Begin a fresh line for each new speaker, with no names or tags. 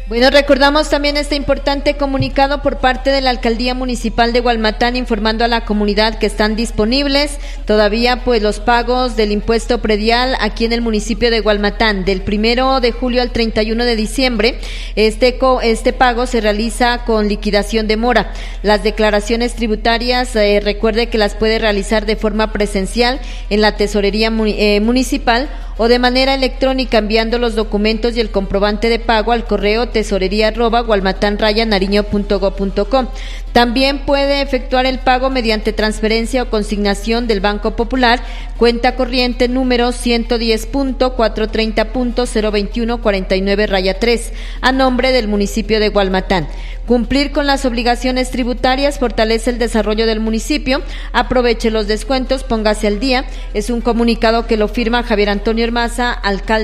Bueno, recordamos también este importante comunicado por parte de la Alcaldía Municipal de Gualmatán, informando a la comunidad que están disponibles todavía pues los pagos del impuesto predial aquí en el municipio de Gualmatán. Del 1 de julio al 31 de diciembre, este pago se realiza con liquidación de mora. Las declaraciones tributarias, recuerde que las puede realizar de forma presencial en la tesorería municipal o de manera electrónica enviando los documentos y el comprobante de pago al correo tesorería@gualmatanrayanariño.go.com. También puede efectuar el pago mediante transferencia o consignación del Banco Popular, cuenta corriente número 110.430.02149-3, a nombre del municipio de Gualmatán. Cumplir con las obligaciones tributarias fortalece el desarrollo del municipio. Aproveche los descuentos, póngase al día. Es un comunicado que lo firma Javier Antonio Hermaza, alcalde